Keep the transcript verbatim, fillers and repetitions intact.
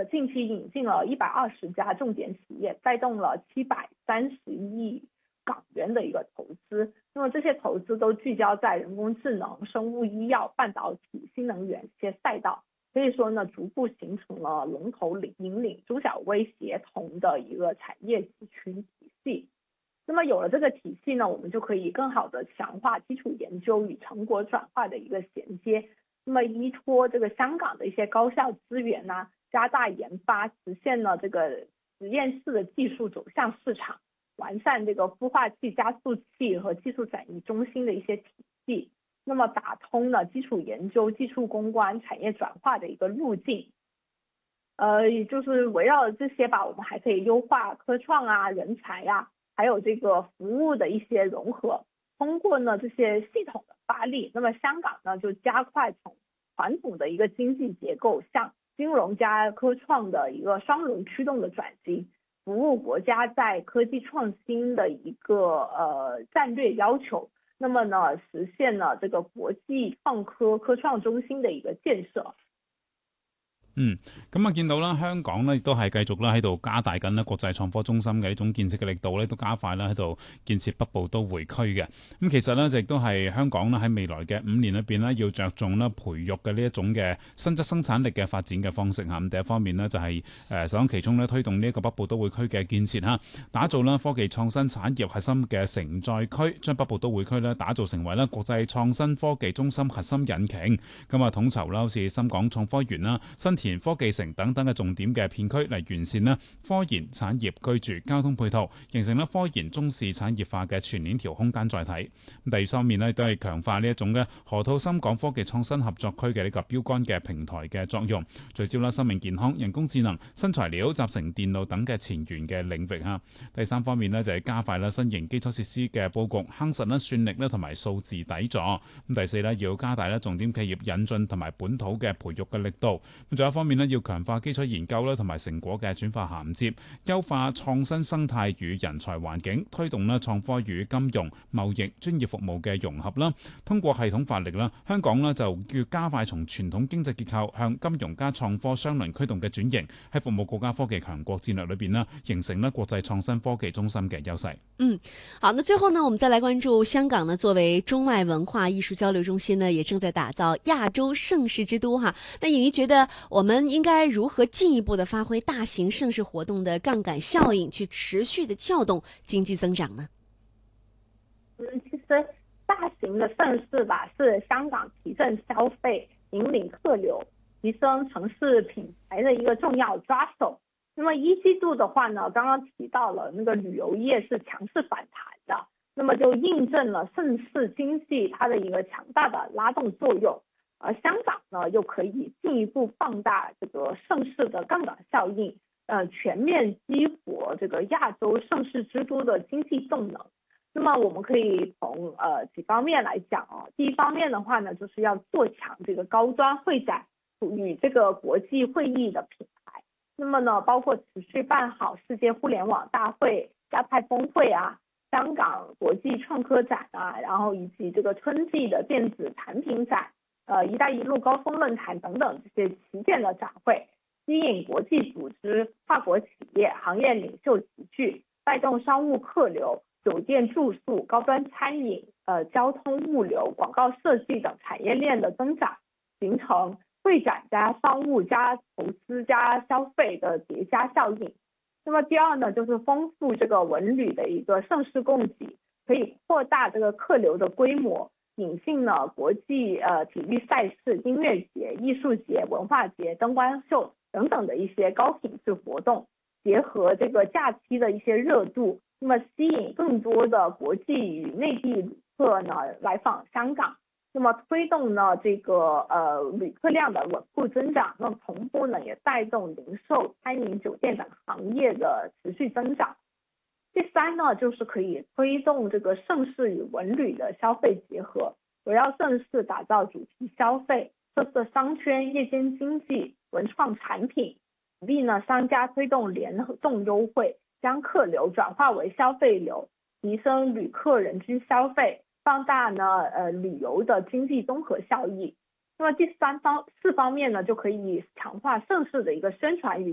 近期引进了一百二十家重点企业，带动了七百三十亿港元的一个投资。那么这些投资都聚焦在人工智能、生物医药、半导体、新能源这些赛道，可以说呢，逐步形成了龙头领引领中小微协同的一个产业集群体系。那么有了这个体系呢，我们就可以更好的强化基础研究与成果转化的一个衔接。那么依托这个香港的一些高校资源呢，加大研发，实现了这个实验室的技术走向市场，完善这个孵化器、加速器和技术转移中心的一些体系，那么打通了基础研究、技术攻关、产业转化的一个路径。呃，也就是围绕这些吧，我们还可以优化科创啊、人才啊，还有这个服务的一些融合。通过呢这些系统的发力，那么香港呢就加快从传统的一个经济结构向金融加科创的一个双轮驱动的转型，服务国家在科技创新的一个呃战略要求。那麼呢，實現了這個國際創科科創中心的一個建設。 嗯，咁啊見到啦，香港咧亦都係繼續啦喺度加大緊咧國際創科中心嘅呢種建設嘅力度咧，都加快啦喺度建設北部都會區嘅。咁其實咧，亦都係香港咧喺未來嘅五年裏邊咧，要着重咧培育嘅呢一種嘅新質生產力嘅發展嘅方式嚇。咁第一方面呢，就係誒首當其衝咧推動呢一個北部都會區嘅建設嚇，打造啦科技創新產業核心嘅承載區，將北部都會區咧打造成為咧國際創新科技中心核心引擎。咁啊統籌啦，好似深港創科園啦、新田科技城等等嘅重點嘅片區嚟完善啦科研產業居住交通配套，形成咧科研中試產業化嘅全鏈條空間載體。第二方面呢，都係強化呢一種嘅河套深港科技創新合作區嘅呢個標杆嘅平台嘅作用，聚焦啦生命健康、人工智能、新材料、集成電路等嘅前沿嘅領域嚇。第三方面呢，就係加快啦新型基礎設施嘅佈局，夯實啦算力啦同埋數字底座。咁第四呢，要加大啦重點企業引進同埋本土嘅培育嘅力度。咁仲有一方面呢，要強化基礎研究啦同埋成果嘅轉化銜接，優化創新生態與人才環境，推動啦創科與金融、貿易、專業服務嘅融合啦。通過系統發力啦，香港呢就要加快從傳統經濟結構向金融加創科雙輪驅動嘅轉型，喺服務國家科技強國戰略裏邊呢，形成咧國際創新科技中心嘅優勢。 嗯，好，那最後呢，我們再來關注香港呢，作為中外文化藝術交流中心呢，也正在打造亞洲盛事之都哈。那穎儀覺得我們應該如何進一步的發揮大型盛事活動的槓桿效應，去持續的撬動經濟增長呢？ 嗯，其實大型的盛事吧，是香港提振消費、引領客流、提升城市品牌的一個重要抓手。那麼一季度的話呢，剛剛提到了那個旅遊業是強勢反彈的，那麼就印證了盛事經濟它的一個強大的拉動作用。而香港呢，又可以進一步放大這個盛事的槓桿效應，呃，全面激活這個亞洲盛事之都的經濟動能。那麼我們可以從呃幾方面來講哦。第一方面的話呢，就是要做強這個高端會展與這個國際會議的品牌。那麼呢，包括持續辦好世界互聯網大會、亞太峰會啊、香港國際創科展啊，然後以及這個春季的電子產品展。呃，一帶一路高峰論壇等等這些旗艦的展會，吸引國際組織、跨國企業、行業領袖齊聚，帶動商務客流、酒店住宿、高端餐飲、呃交通物流、廣告設計等產業鏈的增長，形成會展加商務加投資加消費的疊加效應。那麼第二呢，就是豐富這個文旅的一個盛事供給，可以擴大這個客流的規模。引進了國際呃體育賽事、音樂節、藝術節、文化節、燈光秀等等的一些高品質活動，結合這個假期的一些熱度，那麼吸引更多的國際與內地旅客呢來訪香港，那麼推動呢這個呃旅客量的穩步增長，那麼同步呢也帶動零售、餐飲、酒店等行業的持續增長。第三呢，就是可以推動這個盛事與文旅的消費結合，圍繞盛事打造主題消費、特色商圈、夜間經濟、文創產品，鼓勵呢商家推動聯動優惠，將客流轉化為消費流，提升旅客人均消費，放大呢呃旅遊的經濟綜合效益。那麼第三方四方面呢，就可以強化盛事的一個宣傳與